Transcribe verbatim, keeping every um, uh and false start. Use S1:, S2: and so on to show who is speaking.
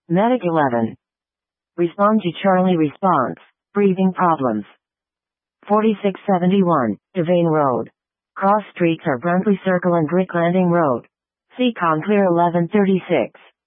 S1: Medic eleven. Respond to Charlie response. Breathing problems. forty-six seventy-one, Devane Road. Cross streets are Bruntley Circle and Brick Landing Road. Seacon Clear eleven thirty-six.